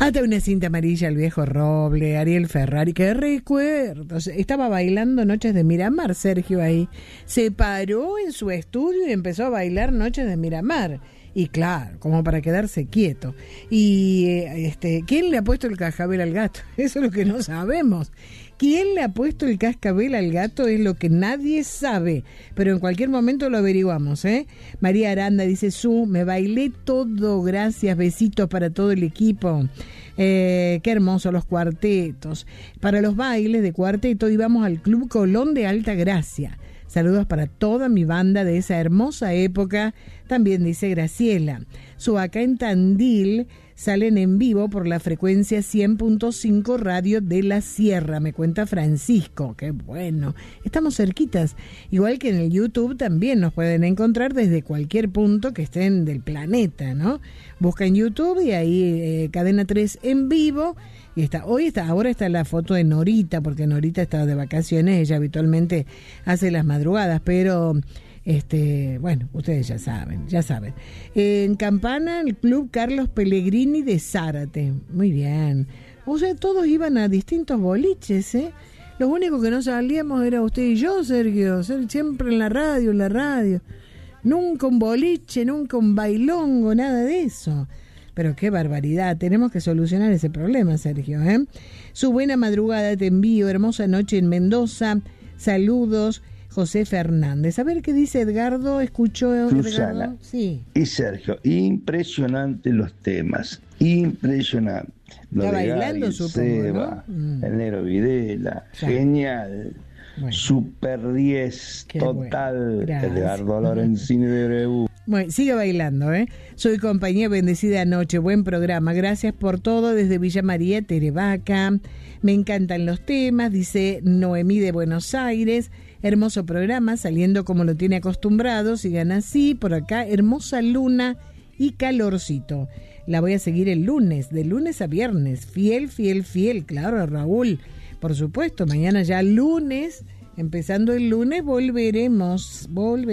Hasta una cinta amarilla al viejo Roble, Ariel Ferrari, qué recuerdos. Estaba bailando Noches de Miramar, Sergio ahí. Se paró en su estudio y empezó a bailar Noches de Miramar. Y claro, como para quedarse quieto. Y ¿quién le ha puesto el cascabel al gato? Eso es lo que no sabemos. ¿Quién le ha puesto el cascabel al gato? Es lo que nadie sabe, pero en cualquier momento lo averiguamos, ¿eh? María Aranda dice, me bailé todo, gracias, besitos para todo el equipo. Qué hermoso los cuartetos. Para los bailes de cuarteto íbamos al Club Colón de Alta Gracia. Saludos para toda mi banda de esa hermosa época, también dice Graciela. Acá en Tandil salen en vivo por la frecuencia 100.5 Radio de la Sierra, me cuenta Francisco. Qué bueno, estamos cerquitas. Igual que en el YouTube también nos pueden encontrar desde cualquier punto que estén del planeta, ¿no? Busca en YouTube y ahí Cadena 3 en vivo. Y ahora está la foto de Norita, porque Norita está de vacaciones, ella habitualmente hace las madrugadas, pero bueno, ustedes ya saben. En Campana, el Club Carlos Pellegrini de Zárate. Muy bien. O sea, todos iban a distintos boliches, ¿eh? Lo único que no salíamos era usted y yo, Sergio, siempre en la radio. Nunca un boliche, nunca un bailongo, nada de eso. Pero qué barbaridad, tenemos que solucionar ese problema, Sergio, ¿eh? Su buena madrugada te envío, hermosa noche en Mendoza, saludos, José Fernández. A ver qué dice Edgardo, ¿escuchó Susana? Edgardo? Sí. Y Sergio, impresionante los temas, impresionante. Lo Está de bailando, Gaby, supongo, Seba, ¿no? el Negro Videla, Ya. Genial. Bueno. Super 10 Qué total, bueno. Gracias. Edgardo Lorenzini de Breu. Bueno, sigue bailando, ¿eh? Soy compañía bendecida anoche, buen programa, gracias por todo desde Villa María, Terevaca. Me encantan los temas, dice Noemí de Buenos Aires. Hermoso programa, saliendo como lo tiene acostumbrado, sigan así, por acá, hermosa luna y calorcito. La voy a seguir el lunes, de lunes a viernes, fiel, claro, Raúl. Por supuesto, mañana ya lunes, empezando el lunes, volveremos.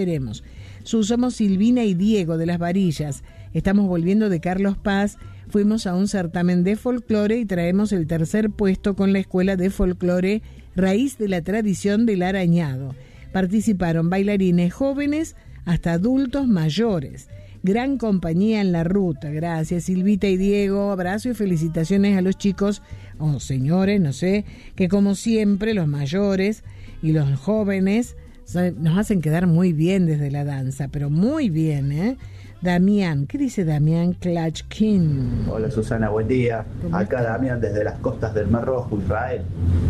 Somos Silvina y Diego de Las Varillas. Estamos volviendo de Carlos Paz. Fuimos a un certamen de folclore y traemos el tercer puesto con la Escuela de Folclore Raíz de la Tradición del Arañado. Participaron bailarines jóvenes hasta adultos mayores. Gran compañía en la ruta. Gracias, Silvita y Diego. Abrazo y felicitaciones a los chicos o señores, no sé, que como siempre los mayores y los jóvenes nos hacen quedar muy bien desde la danza, pero muy bien, ¿eh? Damián, ¿qué dice Damián Klachkin? Hola Susana, buen día. Acá Damián desde las costas del Mar Rojo, Israel.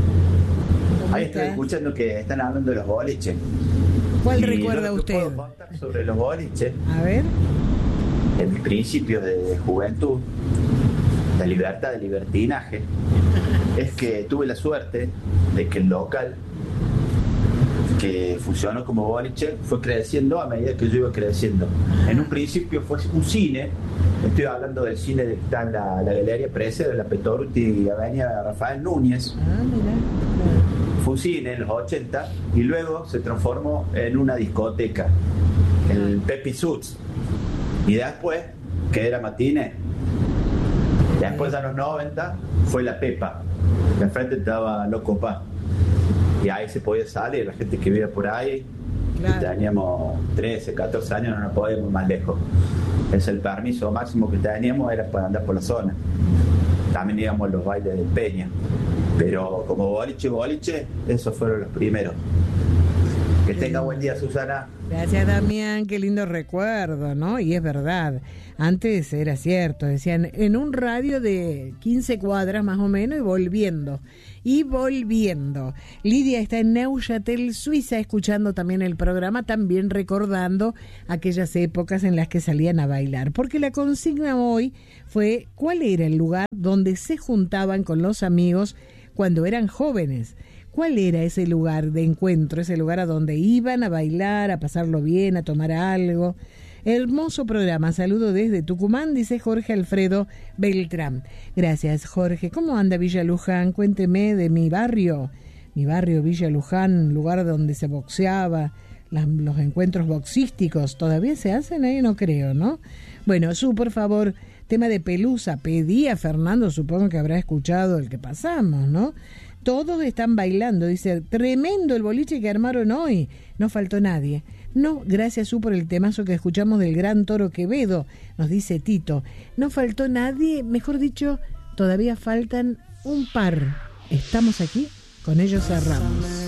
Ahí estoy escuchando que están hablando de los boliches. ¿Cuál y recuerda lo que usted? Puedo contar sobre los boliches. A ver. En mis principios de juventud, de libertad, de libertinaje, es que tuve la suerte de que el local que funcionó como boliche fue creciendo a medida que yo iba creciendo. En un principio fue un cine, estoy hablando del cine que está en la Galería Prese de la Petoruti y Avenida Rafael Núñez. Mira. Fue un cine en los 80 y luego se transformó en una discoteca, el Pepi Suits. Y después, que era Matine, después a los 90 fue la Pepa, de frente estaba Loco Pa. Y ahí se podía salir, la gente que vivía por ahí, claro. Teníamos 13, 14 años, no nos podíamos más lejos. El permiso máximo que teníamos era para andar por la zona. También íbamos a los bailes del Peña, pero como boliche, esos fueron los primeros. Que tenga buen día, Susana. Gracias, Damián, qué lindo recuerdo, ¿no? Y es verdad, antes era cierto, decían en un radio de 15 cuadras más o menos y volviendo. Lidia está en Neuchâtel, Suiza, escuchando también el programa, también recordando aquellas épocas en las que salían a bailar. Porque la consigna hoy fue ¿cuál era el lugar donde se juntaban con los amigos cuando eran jóvenes? ¿Cuál era ese lugar de encuentro, ese lugar a donde iban a bailar, a pasarlo bien, a tomar algo? Hermoso programa, saludo desde Tucumán, dice Jorge Alfredo Beltrán. Gracias, Jorge. ¿Cómo anda Villa Luján? Cuénteme de mi barrio Villa Luján, lugar donde se boxeaba, los encuentros boxísticos. ¿Todavía se hacen ahí? No creo, ¿no? Bueno, por favor, tema de Pelusa, pedí a Fernando, supongo que habrá escuchado el que pasamos, ¿no? Todos están bailando, dice, tremendo el boliche que armaron hoy, no faltó nadie. No, gracias por el temazo que escuchamos del Gran Toro Quevedo, nos dice Tito. No faltó nadie, mejor dicho, todavía faltan un par. Estamos aquí, con ellos cerramos.